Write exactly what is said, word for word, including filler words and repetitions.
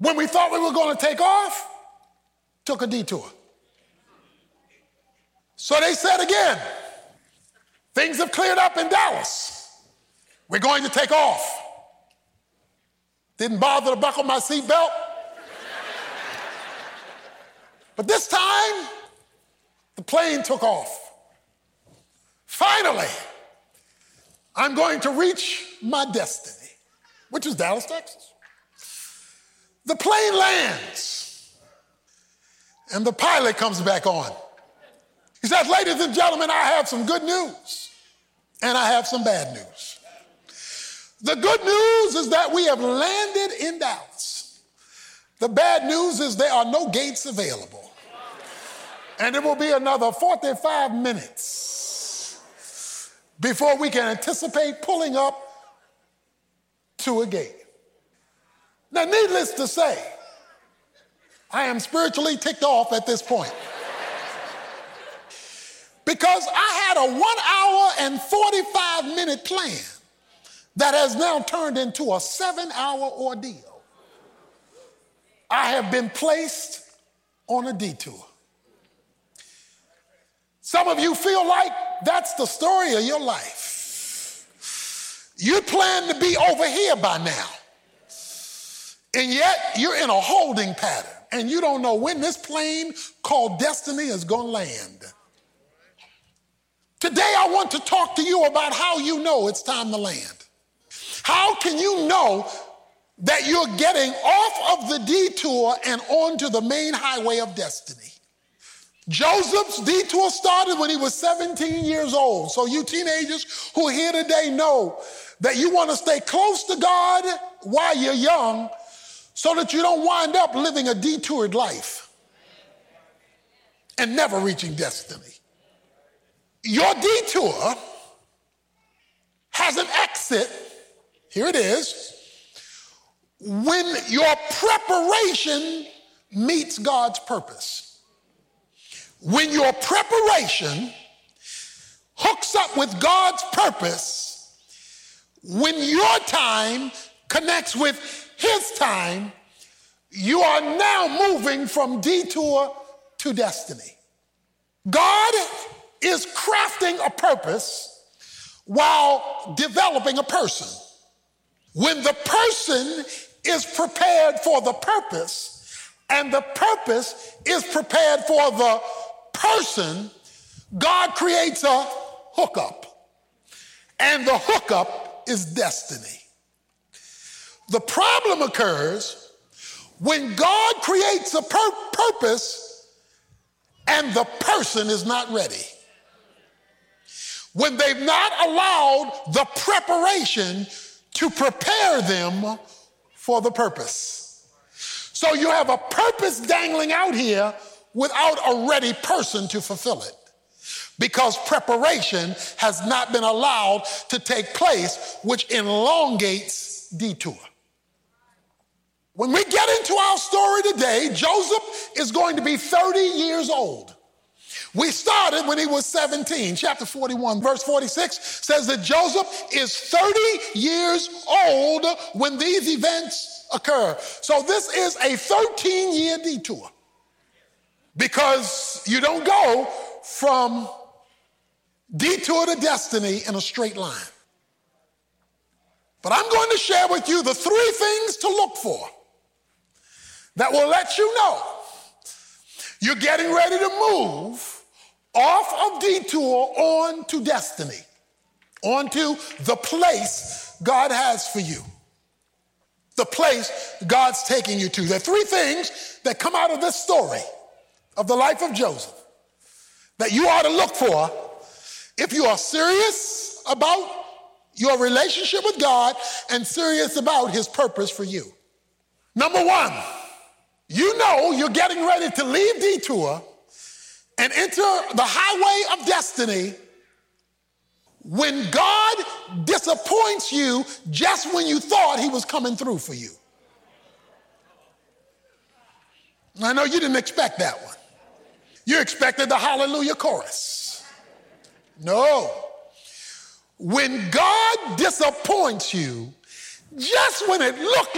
When we thought we were going to take off, took a detour. So they said again, things have cleared up in Dallas. We're going to take off. Didn't bother to buckle my seatbelt. But this time, the plane took off. Finally, I'm going to reach my destiny, which is Dallas, Texas. The plane lands, and the pilot comes back on. He says, ladies and gentlemen, I have some good news, and I have some bad news. The good news is that we have landed in Dallas. The bad news is there are no gates available. And it will be another forty-five minutes before we can anticipate pulling up to a gate. Now, needless to say, I am spiritually ticked off at this point. Because I had a one hour and forty-five minute plan that has now turned into a seven hour ordeal. I have been placed on a detour. Some of you feel like that's the story of your life. You plan to be over here by now, and yet you're in a holding pattern, and you don't know when this plane called destiny is going to land. Today, I want to talk to you about how you know it's time to land. How can you know that you're getting off of the detour and onto the main highway of destiny? Joseph's detour started when he was seventeen years old. So you teenagers who are here today know that you want to stay close to God while you're young so that you don't wind up living a detoured life and never reaching destiny. Your detour has an exit. Here it is. When your preparation meets God's purpose. When your preparation hooks up with God's purpose, when your time connects with his time, you are now moving from detour to destiny. God is crafting a purpose while developing a person. When the person is prepared for the purpose and the purpose is prepared for the person, God creates a hookup. And the hookup is destiny. The problem occurs when God creates a pur- purpose and the person is not ready. When they've not allowed the preparation to prepare them for the purpose. So you have a purpose dangling out here without a ready person to fulfill it, because preparation has not been allowed to take place, which elongates detour. When we get into our story today, Joseph is going to be thirty years old. We started when he was seventeen. Chapter forty-one, verse forty-six says that Joseph is thirty years old when these events occur. So this is a thirteen-year detour, because you don't go from detour to destiny in a straight line. But I'm going to share with you the three things to look for that will let you know you're getting ready to move off of detour on to destiny, onto the place God has for you, the place God's taking you to. There are three things that come out of this story of the life of Joseph that you ought to look for if you are serious about your relationship with God and serious about his purpose for you. Number one, you know you're getting ready to leave detour and enter the highway of destiny when God disappoints you just when you thought he was coming through for you. I know you didn't expect that one. You expected the hallelujah chorus. No. When God disappoints you just when it looked